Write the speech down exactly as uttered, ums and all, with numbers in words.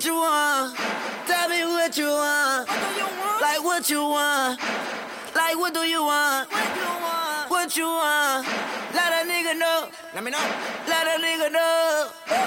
what you want. Tell me what you want. Like what you want. Like what do you want? What you want? Let a nigga know. Let me know. Let a nigga know.